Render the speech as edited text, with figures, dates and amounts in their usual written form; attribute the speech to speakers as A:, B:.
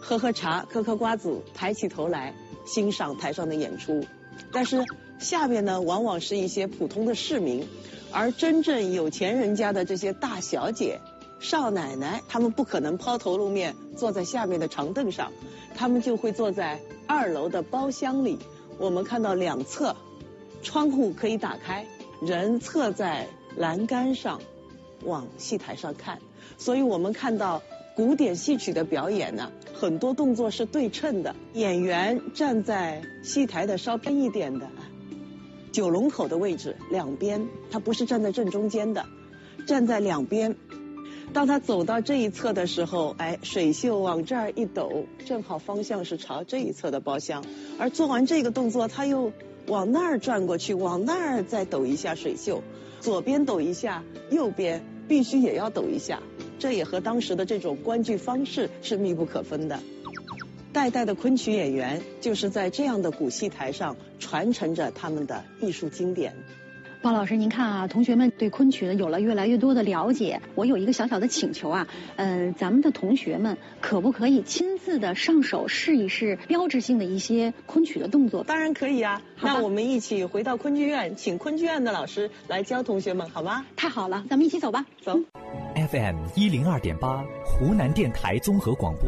A: 喝喝茶、嗑嗑瓜子，抬起头来欣赏台上的演出。但是下面呢，往往是一些普通的市民，而真正有钱人家的这些大小姐、少奶奶，他们不可能抛头露面坐在下面的长凳上，他们就会坐在2楼的包厢里。我们看到两侧窗户可以打开，人侧在栏杆上往戏台上看，所以我们看到古典戏曲的表演呢，很多动作是对称的，演员站在戏台的稍偏一点的九龙口的位置两边，他不是站在正中间的，站在两边。当他走到这一侧的时候，水袖往这儿一抖，正好方向是朝这一侧的包厢，而做完这个动作，他又往那儿转过去，往那儿再抖一下水袖，左边抖一下，右边必须也要抖一下，这也和当时的这种观剧方式是密不可分的。代代的昆曲演员就是在这样的古戏台上传承着他们的艺术经典。
B: 包老师，您看啊，同学们对昆曲呢有了越来越多的了解。我有一个小小的请求啊，咱们的同学们可不可以亲自的上手试一试标志性的一些昆曲的动作？
A: 当然可以啊，那我们一起回到昆剧院，请昆剧院的老师来教同学们，好吗？
B: 太好了，咱们一起走吧。
A: 走。
C: FM 102.8，湖南电台综合广播。